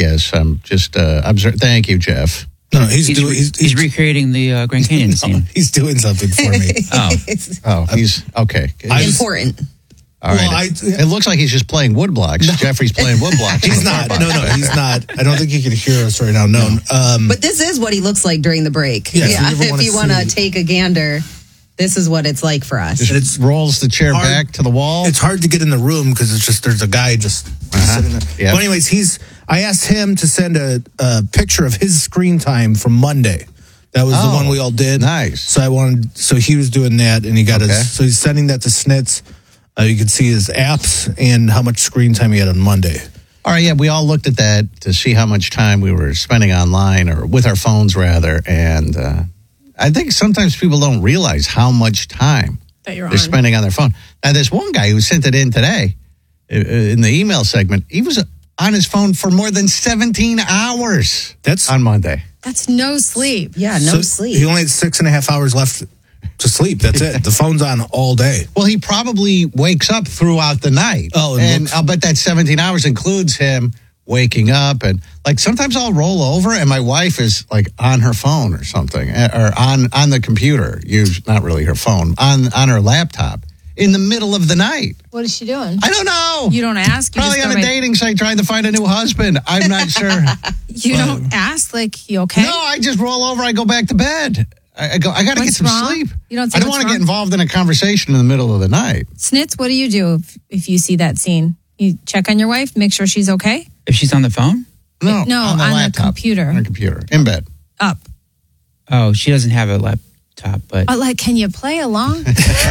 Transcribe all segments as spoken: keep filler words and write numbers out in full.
Yes, I'm just uh, observe. Thank you, Jeff. No, no, he's, he's, doing. re- He's, he's recreating the uh, Grand Canyon no, scene. He's doing something for me. Oh, Oh, he's okay. I- Important. All right. Well, I- it looks like he's just playing wood blocks. Jeffrey's playing wood blocks. He's not. No, no, he's not. I don't think he can hear us right now. No. Um, But this is what he looks like during the break. Yeah, if you ever if wanna you want to see- take a gander, this is what it's like for us. Just rolls the chair hard- back to the wall. it's hard to get in the room because it's just there's a guy just sitting there. Yep. But anyways, he's. I asked him to send a, a picture of his screen time from Monday. That was Oh, the one we all did. nice. So I wanted. So he was doing that, and he got Okay. his. So he's sending that to Snitz. Uh, you can see his apps and how much screen time he had on Monday. All right, yeah, we all looked at that to see how much time we were spending online or with our phones, rather. And uh, I think sometimes people don't realize how much time That you're they're on. spending on their phone. Now, there's one guy who sent it in today uh, in the email segment. He was on his phone for more than seventeen hours That's on Monday. That's no sleep. Yeah, no so sleep. He only had six and a half hours left to sleep. That's it. The phone's on all day. Well, he probably wakes up throughout the night. Oh, and and looks- I'll bet that seventeen hours includes him waking up. And like sometimes I'll roll over and my wife is like on her phone or something, eh, or on, on the computer. Use not really her phone, on, on her laptop in the middle of the night. What is she doing? I don't know. You don't ask. You Probably just on go a right- dating site trying to find a new husband. I'm not sure. You don't ask. Like, you okay? No, I just roll over. I go back to bed. I, I go. I got to get What's some wrong? sleep. You don't say I don't what's want to get wrong? involved in a conversation in the middle of the night. Snitz, what do you do if, if you see that scene? You check on your wife, make sure she's okay. if she's on the phone? No, No, on the, on the laptop, computer. On the computer, in bed. Up. Oh, she doesn't have a laptop, but Uh, like, can you play along?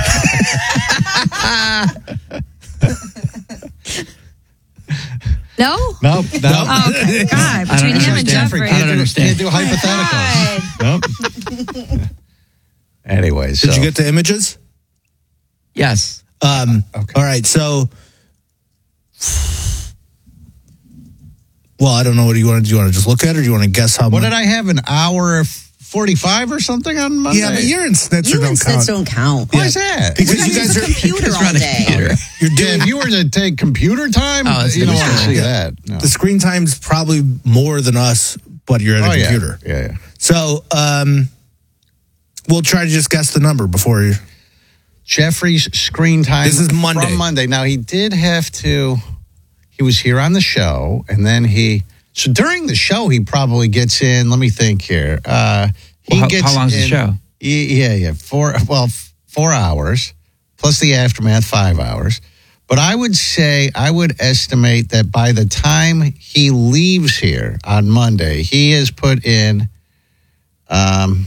no. Nope. No. Oh, okay. God, between him and understand. Jeffrey. I don't understand. Can't do hypotheticals. Nope. Anyways, Did so, you get the images? yes. Um, Okay. All right. So, well, I don't know. What do you want to do? You want to just look at it, or do you want to guess how what much? did I have? An hour forty-five or something on Monday? Yeah, but you're in Snitzer you don't and count. Snitz don't count. Why is that? Because Because you guys it's a are computer all day. You're Yeah, doing if you were to take computer time, Oh, that's you don't want to different. see Yeah. that. No. the screen time's probably more than us, but you're at a Oh, yeah. computer. Yeah, yeah. So, um, we'll try to just guess the number before you. Jeffrey's screen time. This is Monday. From Monday. Now, he did have to, he was here on the show, and then he, so during the show, he probably gets in, let me think here. Uh, he Well, how- gets how long's the in- show? Yeah, yeah, four, well, f- four hours, plus the aftermath, five hours. But I would say, I would estimate that by the time he leaves here on Monday, he has put in, um,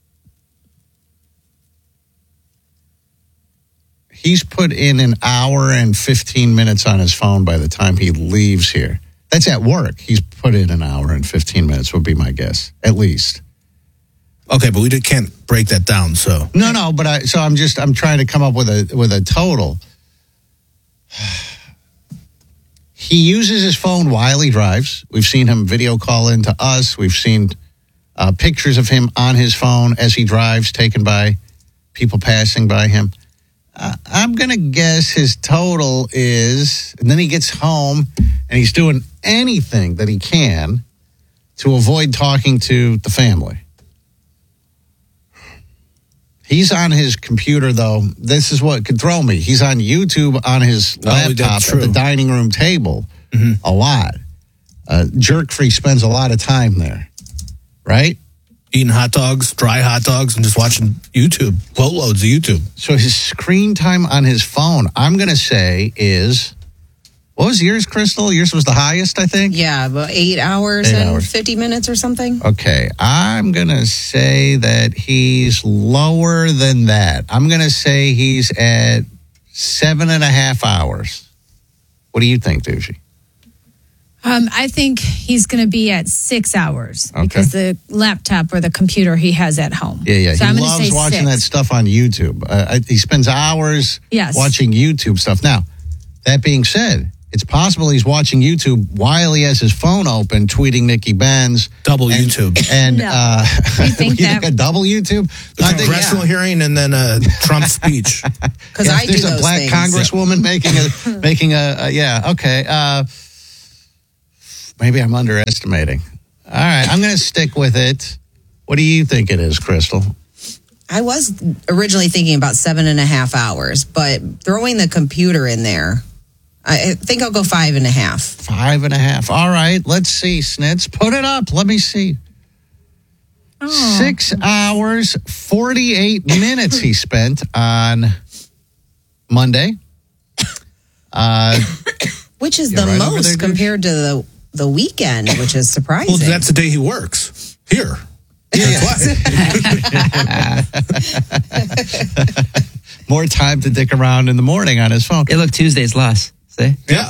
he's put in an hour and fifteen minutes on his phone by the time he leaves here. That's at work. He's put in an hour and fifteen minutes would be my guess, at least. Okay, but we did, can't break that down. So, No, no, but I so I'm just I'm trying to come up with a with a total. He uses his phone while he drives. We've seen him video call into us. We've seen uh, pictures of him on his phone as he drives, taken by people passing by him. Uh, I'm going to guess his total is, and then he gets home and he's doing anything that he can to avoid talking to the family. He's on his computer, though. This is what could throw me. He's on YouTube on his Oh, that's laptop at true. the dining room table a lot. Uh, Jerk-free spends a lot of time there, right? eating hot dogs, dry hot dogs, and just watching YouTube, boatloads of YouTube. So his screen time on his phone, I'm going to say is, what was yours, Crystal? Yours was the highest, I think? Yeah, about eight hours Eight and hours. fifty minutes or something. Okay, I'm going to say that he's lower than that. I'm going to say he's at seven and a half hours. What do you think, Doogie? Um, I think he's going to be at six hours Okay. because the laptop or the computer he has at home. Yeah, yeah. So he I'm gonna loves say watching six. that stuff on YouTube. Uh, I- he spends hours Yes. watching YouTube stuff. Now, that being said, it's possible he's watching YouTube while he has his phone open, tweeting Nikki Benz. Double and, YouTube. And No. uh, You think that- a double YouTube? The I think, congressional hearing and then a Trump speech. Because yeah, I if do there's those a black things. congresswoman making a making a, a yeah okay uh, maybe I'm underestimating. All right, I'm going to stick with it. What do you think it is, Crystal? I was originally thinking about seven and a half hours, but throwing the computer in there, I think I'll go five and a half. Five and a half. All right, let's see, Snitz. Put it up. Let me see. Oh. Six hours, forty-eight minutes he spent on Monday. Uh, Which is You're the right over most there, Doosh. compared to the, the weekend, which is surprising. Well, that's the day he works here. That's why. more time to dick around in the morning on his phone. Hey, look, Tuesday's less. See? Yeah.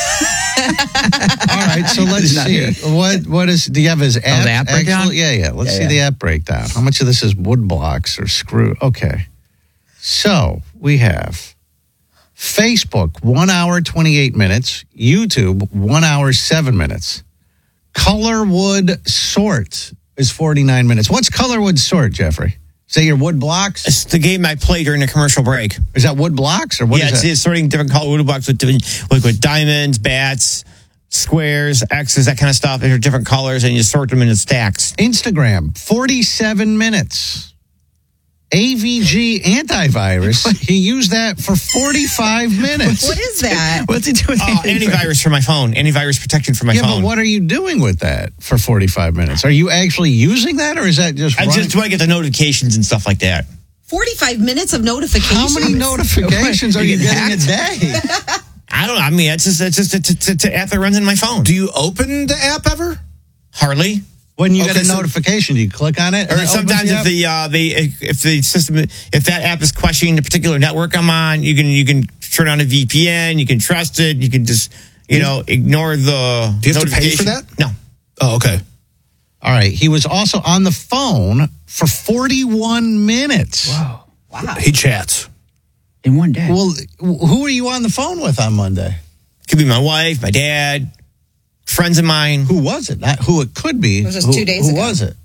All right, so let's He's not see. here. What what is? Do you have his app? the app breakdown? actually? Yeah, yeah. Let's Yeah, see yeah. the app breakdown. How much of this is wood blocks or screw? Okay. So we have Facebook one hour twenty eight minutes, YouTube one hour seven minutes, Colorwood Sort is forty nine minutes. What's Colorwood Sort, Jeffrey? Is that your wood blocks? It's the game I play during the commercial break. Is that wood blocks or what yeah, is it's, that? it's sorting different color wood blocks with different, like with diamonds, bats, squares, X's, that kind of stuff. They're different colors, and you sort them into stacks. Instagram, forty-seven minutes. A V G antivirus, he used that for forty-five minutes. What is that? What's he doing? Uh, antivirus for my phone. Antivirus protection for my yeah, phone. but what are you doing with that for forty-five minutes? Are you actually using that, or is that just I running? just want to get the notifications and stuff like that. forty-five minutes of notifications? How many notifications are you getting a day? I don't know. I mean, it's just, it's just a, it's a, it's an app that runs in my phone. Do you open the app ever? Hardly. When you Okay, get a so- notification, do you click on it? and Or it opens sometimes the if app? the uh, they if the system if that app is questioning the particular network I'm on, you can you can turn on a V P N. You can trust it. You can just you know ignore the. Do you have to pay for notification. that? No. Oh, okay. All right. He was also on the phone for forty-one minutes. Wow. He chats. In one day. Well, who were you on the phone with on Monday? Could be my wife, my dad, friends of mine. Who was it? Not who it could be. It was just who, two days who ago. was it?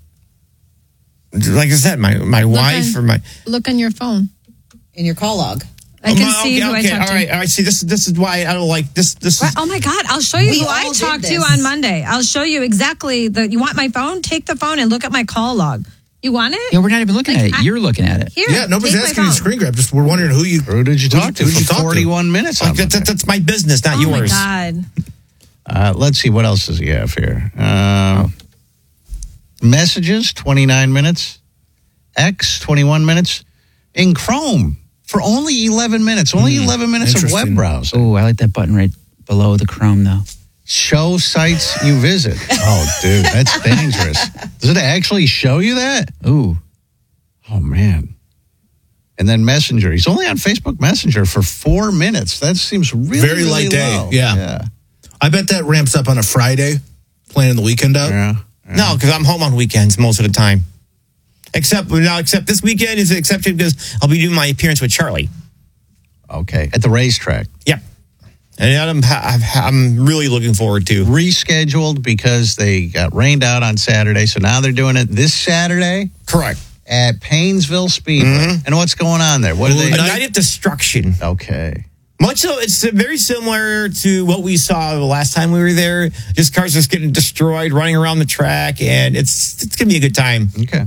Like I said, my my wife on- or my. Look on your phone. In your call log. I can Oh, see okay, who okay, I talked all right, to. all right. See, this this is why I don't like this. This What? is Oh my God! I'll show you We who all I did talked to this. on Monday. I'll show you exactly the. You want my phone? Take the phone and look at my call log. You want it? yeah, we're not even looking Like, at it. I- You're looking at it. Here. Yeah, nobody's take my asking you to phone. screen grab. Just we're wondering who you. Who did you Who'd talk you- to who'd for you talk to? forty-one minutes? on like that, that, Monday? that's my business, not Oh my yours. God! Uh, let's see, what else does he have here? Um, Messages, twenty-nine minutes. X, twenty-one minutes. In Chrome, for only eleven minutes. Only eleven minutes of web interesting. browsing. Oh, I like that button right below the Chrome, though. Show sites you visit. Oh, dude, that's dangerous. Does it actually show you that? Ooh. Oh, man. And then Messenger. He's only on Facebook Messenger for four minutes. That seems really, Very really light day. low. Yeah. Yeah. I bet that ramps up on a Friday, planning the weekend out. Yeah. No, because I'm home on weekends most of the time. Except now, except this weekend is an exception because I'll be doing my appearance with Charlie. Okay. At the racetrack. Yep. And that I'm, I'm I'm really looking forward to. Rescheduled because they got rained out on Saturday. So now they're doing it this Saturday Correct. at Paynesville Speedway. Mm-hmm. And what's going on there? What are A they? night of destruction. Okay. Much so, it's very similar to what we saw the last time we were there. Just cars just getting destroyed, running around the track, and it's it's gonna be a good time. Okay.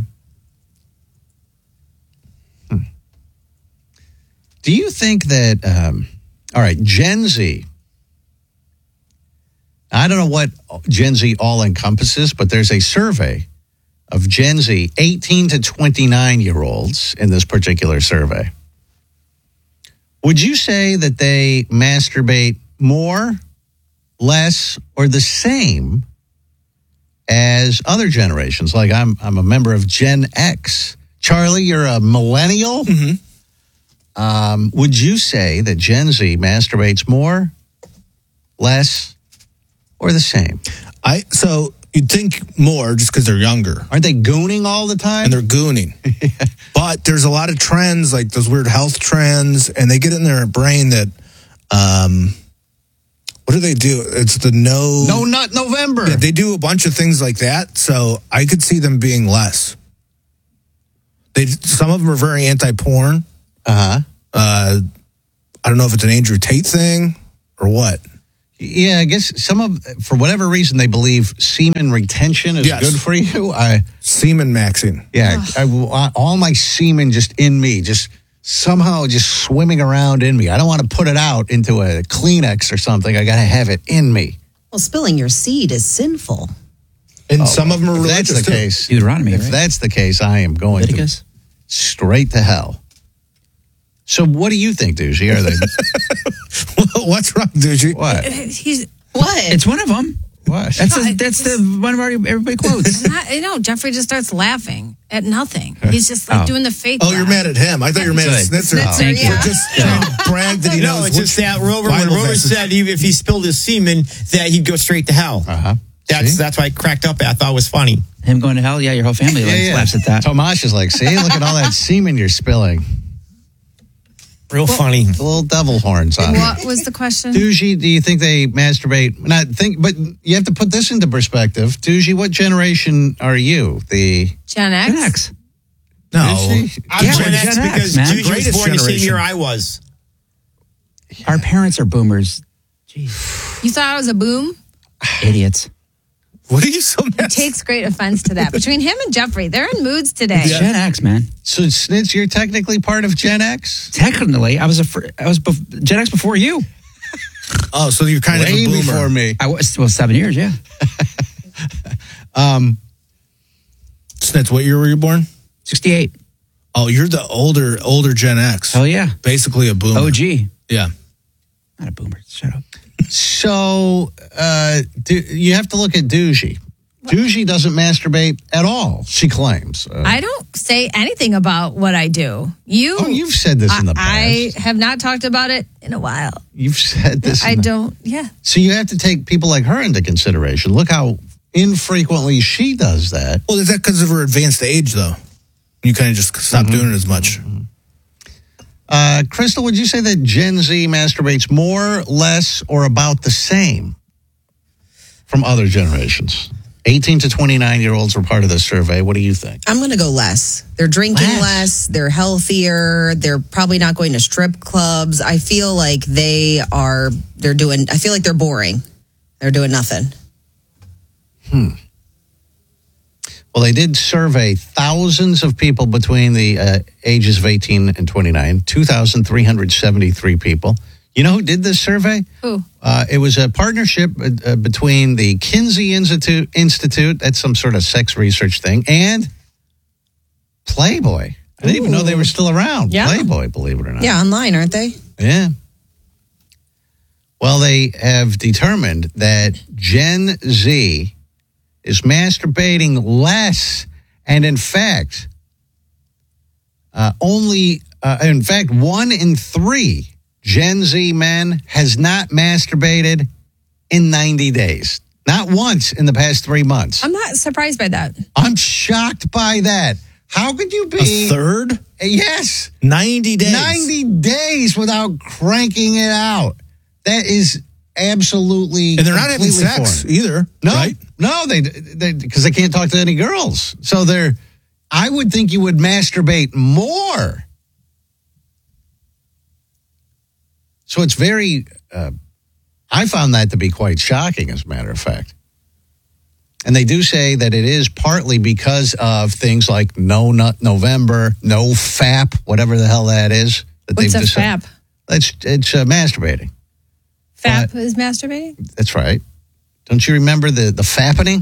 Hmm. Do you think that, um, all right, Gen Z, I don't know what Gen Z all encompasses, but there's a survey of Gen Z, eighteen to twenty-nine year olds in this particular survey. Would you say that they masturbate more, less, or the same as other generations? Like I'm, I'm a member of Gen X. Charlie, you're a millennial. Mm-hmm. Um, would you say that Gen Z masturbates more, less, or the same? I so you'd think more just because they're younger Aren't they gooning all the time? and they're gooning. But there's a lot of trends, like those weird health trends, and they get in their brain that, um, what do they do? It's the no, no Nut November. Yeah, they do a bunch of things like that. So I could see them being less. They some of them are very anti-porn. Uh huh. Uh, I don't know if it's an Andrew Tate thing or what. Yeah, I guess some of, for whatever reason, they believe semen retention is Yes. good for you. I, Semen maxing. yeah, I want all my semen just in me, just somehow just swimming around in me. I don't want to put it out into a Kleenex or something. I got to have it in me. Well, spilling your seed is sinful. And some of them are If religious that's the too. case, Deuteronomy, if right? that's the case, I am going Leviticus. to straight to hell. So what do you think, Doogie? Are they What's wrong, Doogie? what? He's What? It's one of them. What? That's No, the, it's that's just- the one of our everybody quotes. not, you know, Jeffrey just starts laughing at nothing. He's just like Oh. doing the faith. Oh, you're laugh. mad at him. I thought you were mad at Good. Snitzer. Snitzer, Thank you. yeah. Just trying to brag that he No, knows it's which just that Rover, when Bible Rover verses. said he, if he spilled his semen, that he'd go straight to hell. Uh-huh. That's See? that's why I cracked up at. I thought it was funny. Him going to hell. Yeah, your whole family like, laughs at that. Tomash is like, see, look at all that semen you're spilling. Real funny. The little devil horns on it. What was the question? Doogie, do you think they masturbate? Not think, but you have to put this into perspective. Doogie, what generation are you? The Gen X. Gen X. No. Is she? I'm Yeah, Gen we're X Gen X, because man. Juju was Greatest born the same generation. year I was. Our parents are boomers. Jeez, You thought I was a boom? idiots. What are you so mad? Takes great offense to that. Between him and Jeffrey, they're in moods today. Gen X, man. So Snitz, you're technically part of Gen X. Technically, I was a fr- I was bef- Gen X before you. Oh, so you're kind of Way a boomer. before me. I was well seven years. Yeah, Um, Snitz, what year were you born? sixty-eight. Oh, you're the older older Gen X. Hell yeah, Basically a boomer. O G. Yeah. Not a boomer. Shut up. so uh, do, you have to look at Doogie. Doogie doesn't masturbate at all. She claims. Uh, I don't say anything about what I do. You. oh, you've said this in the I, past. I have not talked about it in a while. You've said this. I in the- don't. Yeah. So you have to take people like her into consideration. Look how infrequently she does that. Well, is that because of her advanced age, though? You kind of just stopped doing it as much. Uh, Crystal, would you say that Gen Z masturbates more, less, or about the same from other generations? eighteen to twenty-nine year olds were part of this survey. What do you think? I'm going to go less. They're drinking Less? less. They're healthier. They're probably not going to strip clubs. I feel like they are, they're doing, I feel like they're boring. They're doing nothing. Well, they did survey thousands of people between the uh, ages of eighteen and twenty-nine, two thousand three hundred seventy-three people. You know who did this survey? Who? Uh, it was a partnership uh, uh, between the Kinsey Institute, Institute, that's some sort of sex research thing, and Playboy. I didn't even know they were still around. Yeah. Playboy, believe it or not. Yeah, online, aren't they? Yeah. Well, they have determined that Gen Z is masturbating less, and in fact, uh, only, uh, in fact, one in three Gen Z men has not masturbated in ninety days. Not once in the past three months. I'm not surprised by that. I'm shocked by that. How could you A be? third? Yes. ninety days. ninety days without cranking it out. That is absolutely. And they're not having completely sex foreign. either, No, right? no, they they because they can't talk to any girls. So they're. I would think you would masturbate more. So it's very. Uh, I found that to be quite shocking, as a matter of fact. And they do say that it is partly because of things like No Nut November, No F A P, whatever the hell that is. That What's a deci- F A P? It's it's uh, masturbating. F A P is masturbating? That's right. Don't you remember the the fappening?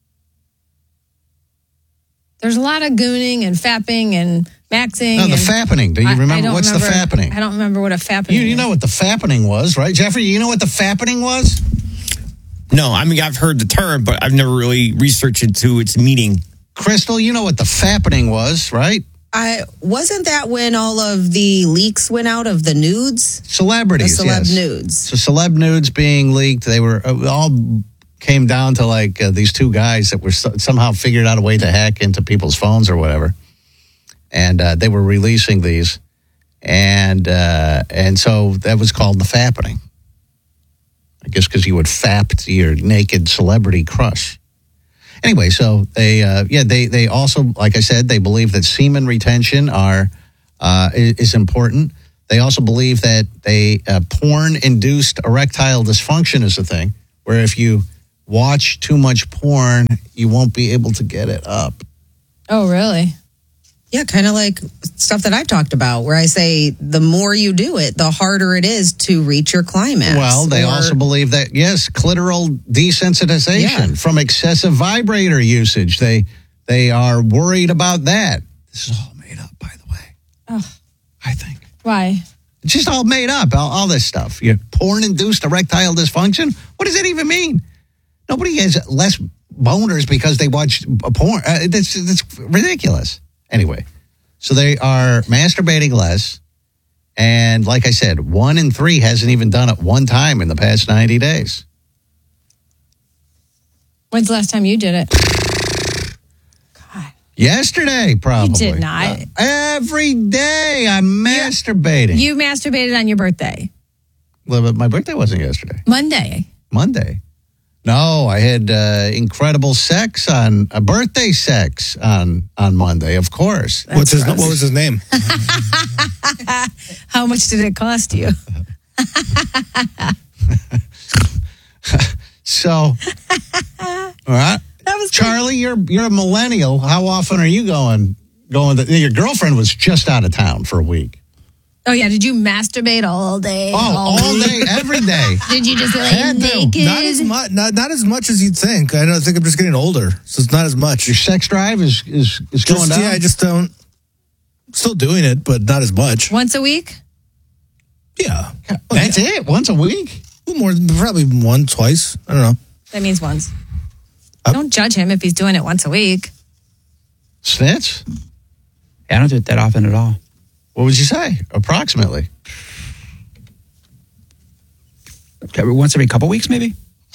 There's a lot of gooning and fapping and maxing. No, the and fappening. Do you I- I remember don't what's remember- the fappening? I don't remember what a fappening You, you is. know what the fappening was, right, Jeffrey? You know what the fappening was? No, I mean, I've heard the term, but I've never really researched into its meaning. Crystal, you know what the fappening was, right? I wasn't that when all of the leaks went out of the nudes? The Celebrities, celeb yes. nudes. So celeb nudes being leaked, they were uh, all came down to like uh, these two guys that were so, somehow figured out a way to hack into people's phones or whatever, and uh, they were releasing these, and uh, and so that was called the fappening. I guess because you would fap to your naked celebrity crush. Anyway, so they, uh, yeah, they, they also, like I said, they believe that semen retention are uh, is, is important. They also believe that they uh, porn-induced erectile dysfunction is a thing, where if you watch too much porn, you won't be able to get it up. Oh, really? Yeah, kind of like stuff that I've talked about, where I say the more you do it, the harder it is to reach your climax. Well, they Or- also believe that, yes, clitoral desensitization Yeah. from excessive vibrator usage. They they are worried about that. This is all made up, by the way. Oh. I think. Why? It's just all made up, all, all this stuff. You porn-induced erectile dysfunction? What does that even mean? Nobody has less boners because they watch a porn. Uh, that's, that's ridiculous. Anyway, so they are masturbating less. And like I said, one in three hasn't even done it one time in the past ninety days. When's the last time you did it? God. Yesterday, probably. You did not. Uh, every day I'm masturbating. You masturbated on your birthday. Well, but my birthday wasn't yesterday. Monday. Monday. No, I had uh, incredible sex on a uh, birthday sex on on Monday. Of course. What's his? What was his name? How much did it cost you? So, all right, That was Charlie. You're you're a millennial. How often are you going? Going? To, your girlfriend was just out of town for a week. Oh, yeah. Did you masturbate all day? Oh, all week? day, every day. Did you just lay Had to. naked? Not as much. Not, not as much as you'd think. I don't think I'm just getting older, so it's not as much. Your sex drive is is is going Just, down. yeah, I just don't. Still doing it, but not as much. Once a week? Yeah, That's it. Once a week. more, probably one, twice. I don't know. That means once. Up. Don't judge him if he's doing it once a week. Snitch. I don't do it that often at all. What would you say? Approximately. Okay, once every couple weeks, maybe.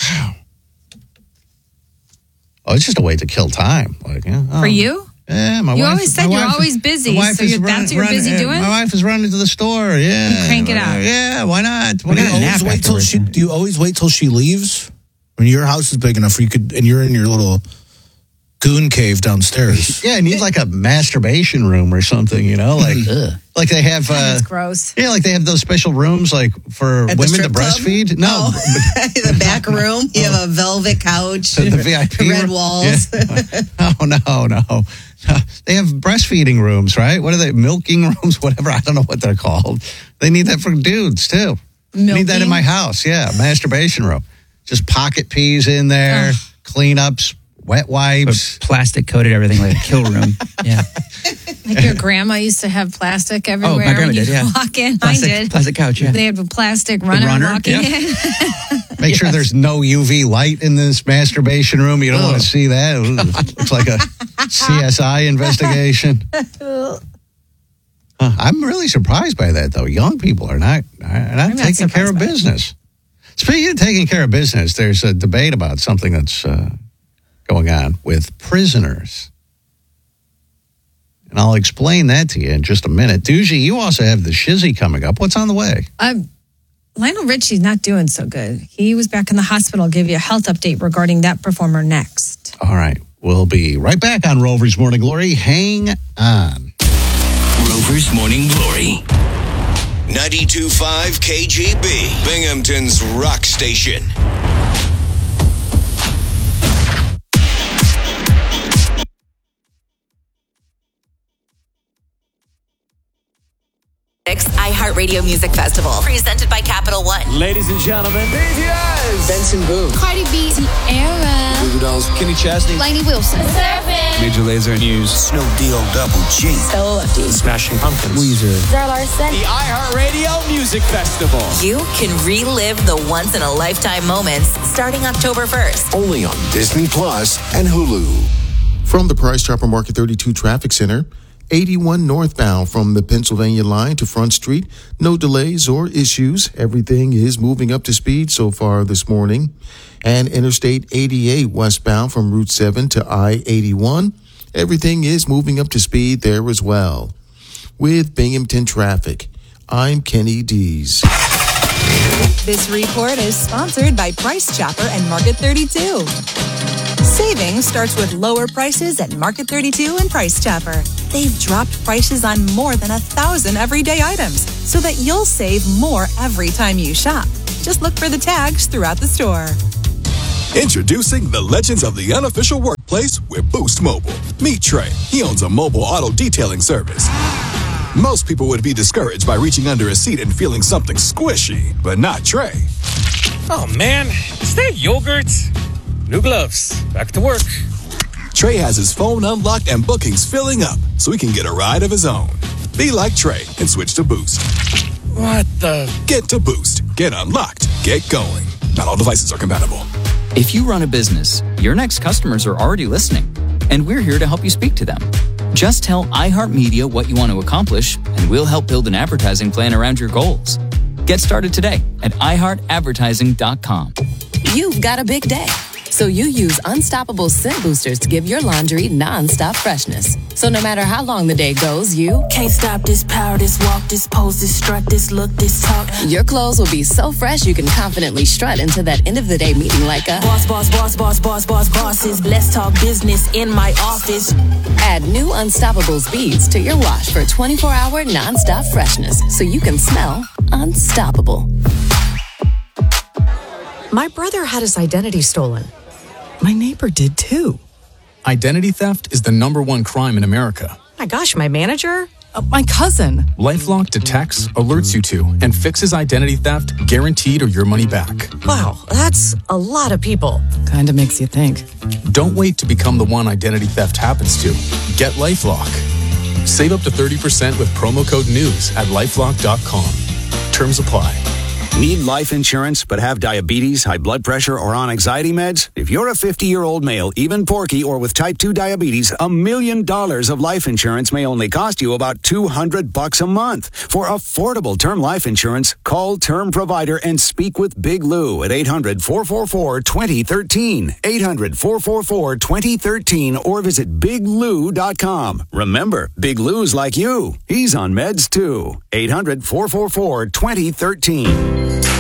Oh, it's just a way to kill time. Like, yeah, oh. For you? Yeah, my You wife. always said my you're wife always is- busy, my wife so is you're- that's what you're busy yeah, doing? My wife is running to the store. Yeah, You crank it out. Yeah, why not? What Do do you you- nap always wait till afterwards. she? Do you always wait till she leaves? When your house is big enough, where you could, and you're in your little goon cave downstairs. Yeah, I need like a masturbation room or something. You know, like Ugh. like they have. Uh, That's gross. yeah, like they have those special rooms like for At the women to strip club? breastfeed. No, Oh. The back room, you have a velvet couch, the, the V I P red room. walls. Yeah. Oh no, no, no. They have breastfeeding rooms, right? What are they? Milking rooms, whatever. I don't know what they're called. They need that for dudes too. I need that in Milking? my house. Yeah, masturbation room. Just pocket peas in there, cleanups, wet wipes. Plastic coated everything like a kill room. Yeah. Like your grandma used to have plastic everywhere. my grandma when you did, yeah. Walk in. Plastic, Mine did. plastic couch, yeah. They had a plastic runner, runner, walking yeah. in. Make sure there's no U V light in this masturbation room. You don't want Ugh. to see that. It looks like a C S I investigation. Huh, I'm really surprised by that, though. Young people are not are not I'm not taking care of surprised by it. business. Speaking of taking care of business, there's a debate about something that's uh, going on with prisoners. And I'll explain that to you in just a minute. Doogie, you also have the shizzy coming up. What's on the way? Um, Lionel Richie's not doing so good. He was back in the hospital. I'll give you a health update regarding that performer next. All right. We'll be right back on Rover's Morning Glory. Hang on. Rover's Morning Glory. ninety-two point five K G B, Binghamton's rock station. iHeartRadio Music Festival, presented by Capital One. Ladies and gentlemen, B T S, Benson Boone, Cardi B, Tierra, Goo Goo Dolls, Kenny Chesney, Lainey Wilson, Major Lazer News, Snoop Deal Double G, Smashing Pumpkins, Weezer. Zara Larson. the iHeartRadio Music Festival. You can relive the once-in-a-lifetime moments starting October first. Only on Disney Plus and Hulu. From the Price Chopper Market thirty-two Traffic Center, eighty-one northbound from the Pennsylvania line to Front Street. No delays or issues. Everything is moving up to speed so far this morning. And Interstate eighty-eight westbound from Route seven to I eighty-one. Everything is moving up to speed there as well. With Binghamton Traffic, I'm Kenny Dees. This report is sponsored by Price Chopper and Market thirty-two. Savings starts with lower prices at Market thirty-two and Price Chopper. They've dropped prices on more than a thousand everyday items, so that you'll save more every time you shop. Just look for the tags throughout the store. Introducing the legends of the unofficial workplace with Boost Mobile. Meet Trey. He owns a mobile auto detailing service. Most people would be discouraged by reaching under a seat and feeling something squishy, but not Trey. Oh man, is that yogurt? New gloves. Back to work. Trey has his phone unlocked and bookings filling up so he can get a ride of his own. Be like Trey and switch to Boost. What the? Get to Boost. Get unlocked. Get going. Not all devices are compatible. If you run a business, your next customers are already listening, and we're here to help you speak to them. Just tell iHeartMedia what you want to accomplish, and we'll help build an advertising plan around your goals. Get started today at i heart advertising dot com. You've got a big day, so you use Unstoppable Scent Boosters to give your laundry non-stop freshness. So no matter how long the day goes, you can't stop this power, this walk, this pose, this strut, this look, this talk. Your clothes will be so fresh you can confidently strut into that end of the day meeting like a boss, boss, boss, boss, boss, boss, bosses. Let's talk business in my office. Add new Unstoppable beads to your wash for twenty-four hour non-stop freshness, so you can smell unstoppable. My brother had his identity stolen. My neighbor did too. Identity theft is the number one crime in America. My gosh, my manager? Uh, my cousin. LifeLock detects, alerts you to, and fixes identity theft, guaranteed or your money back. Wow, that's a lot of people. Kinda makes you think. Don't wait to become the one identity theft happens to. Get LifeLock. Save up to thirty percent with promo code NEWS at lifelock dot com. Terms apply. Need life insurance but have diabetes, high blood pressure, or on anxiety meds? If you're a fifty-year-old male, even porky, or with type two diabetes, a million dollars of life insurance may only cost you about two hundred bucks a month. For affordable term life insurance, call Term Provider and speak with Big Lou at eight hundred, four four four, two zero one three, eight hundred, four four four, two zero one three, or visit big lou dot com. Remember, Big Lou's like you. He's on meds too. eight hundred, four four four, two zero one three.